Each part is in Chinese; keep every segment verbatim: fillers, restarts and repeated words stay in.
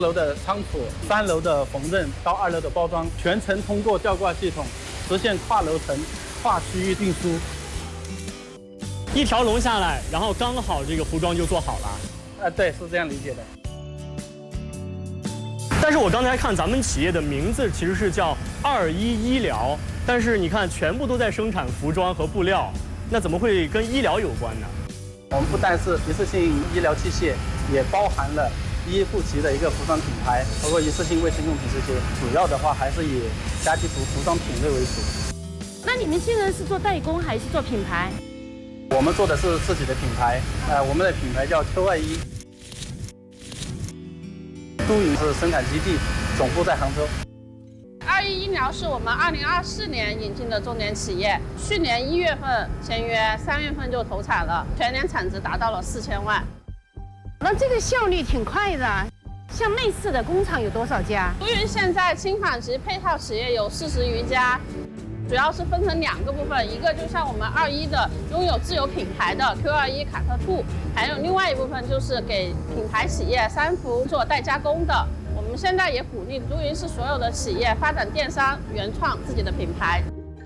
楼的仓储，三楼的缝纫到二楼的包装，全程通过吊挂系统实现跨楼层、跨区域运输。 一条龙下来，然后刚好这个服装就做好了。 呃，对，是这样理解的。 但是我刚才看咱们企业的名字其实是叫二一医疗，但是你看全部都在生产服装和布料，那怎么会跟医疗有关呢？ 我们不但是一次性医疗器械，也包含了一户籍的一个服装品牌，包括一次性卫生用品这些。主要的话还是以家居服服装品类为主。 那你们现在是做代工还是做品牌？ 我们做的是自己的品牌，呃，我们的品牌叫 Q 二一。都营是生产基地，总部在杭州。 二一医疗是我们二零二四年引进的重点企业，去年一月份签约，三月份就投产了，全年产值达到了四千万。 那这个效率挺快的。像类似的工厂有多少家？ 都营现在轻纺及配套企业有四十余家。主要是分成两个部分，一个就像我们二一的拥有自有品牌的 Q 二一卡特兔，还有另外一部分就是给品牌企业三伏做代加工的。我们现在也鼓励都营市所有的企业发展电商，原创自己的品牌。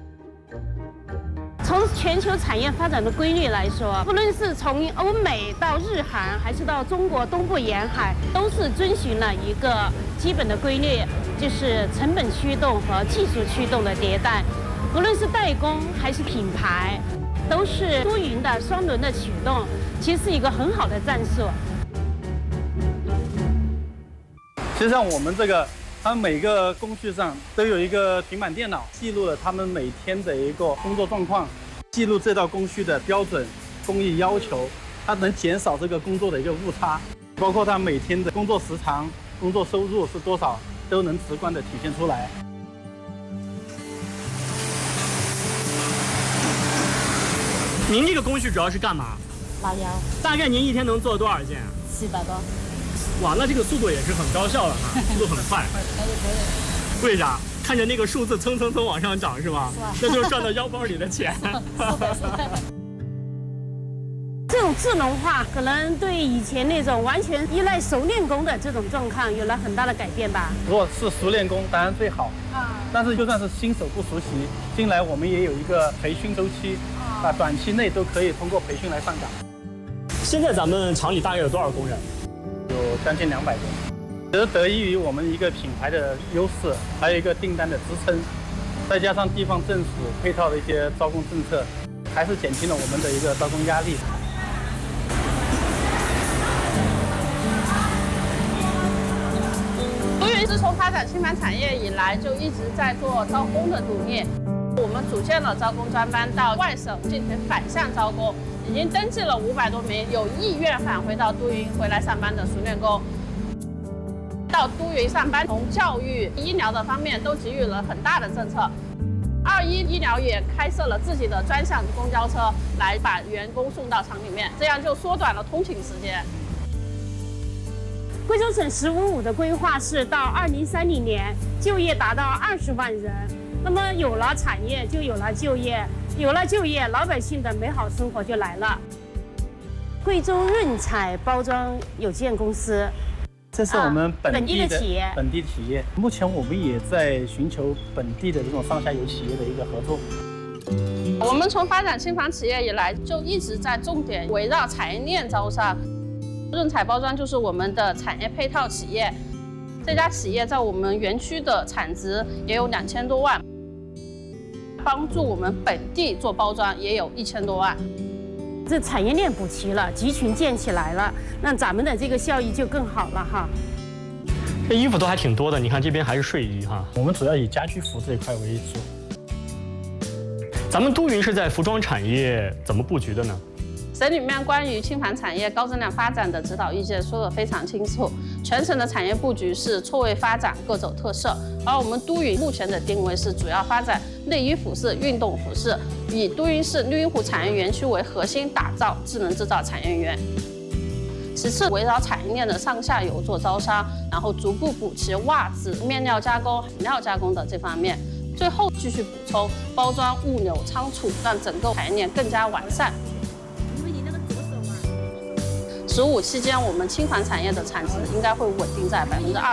从全球产业发展的规律来说，不论是从欧美到日韩，还是到中国东部沿海，都是遵循了一个基本的规律，就是成本驱动和技术驱动的迭代。无论是代工还是品牌，都是多云的双轮的驱动，其实是一个很好的战术。 实际上，我们这个，它每个工序上都有一个平板电脑，记录了他们每天的一个工作状况，记录这道工序的标准、工艺要求，它能减少这个工作的一个误差，包括他每天的工作时长、工作收入是多少，都能直观的体现出来。 您这个工序主要是干嘛？ 拉腰。 大概您一天能做多少件啊？ 七百多。 哇，那这个速度也是很高效的哈，速度很快。 可以可以。 为啥？看着那个数字蹭蹭蹭往上涨是吧？是吧？那就是赚到腰包里的钱。 这种智能化可能对以前那种完全依赖熟练工的这种状况有了很大的改变吧。 如果是熟练工，当然最好。啊。但是就算是新手不熟悉，进来我们也有一个培训周期。啊，短期内都可以通过培训来上岗。 现在咱们厂里大概有多少工人？ 有将近两百个。其实得益于我们一个品牌的优势，还有一个订单的支撑，再加上地方政府配套的一些招工政策，还是减轻了我们的一个招工压力。 都营自从发展轻纺产业以来，就一直在做招工的努力。我们组建了招工专班，到外省进行反向招工，已经登记了五百多名有意愿返回到都营回来上班的熟练工。到都营上班，从教育、医疗的方面都给予了很大的政策。二一医疗也开设了自己的专项公交车，来把员工送到厂里面，这样就缩短了通勤时间。 贵州省“十五五”的规划是到二零三零年就业达到二十万人。那么有了产业，就有了就业，有了就业，老百姓的美好生活就来了。贵州润彩包装有限公司， 这是我们本地的、 啊、本地的企业。 本地企业，目前我们也在寻求本地的这种上下游企业的一个合作。 我们从发展轻纺企业以来，就一直在重点围绕产业链招商。润彩包装就是我们的产业配套企业，这家企业在我们园区的产值也有两千多万。帮助我们本地做包装也有一千多万， 这产业链补齐了，集群建起来了，那咱们的这个效益就更好了哈。 这衣服都还挺多的，你看这边还是睡衣哈。 我们主要以家居服这一块为主。 咱们都营是在服装产业怎么布局的呢？ 省里面关于轻纺产业高质量发展的指导意见说得非常清楚，全省的产业布局是错位发展，各走特色。而我们都营目前的定位是主要发展内衣服饰、运动服饰，以都营市绿荫湖产业园区为核心，打造智能制造产业园。其次，围绕产业链的上下游做招商，然后逐步补齐袜子、面料加工、染料加工的这方面。最后继续补充包装、物流、仓储，让整个产业链更加完善。十五期间，我们轻纺产业的产值应该会稳定在百分之二。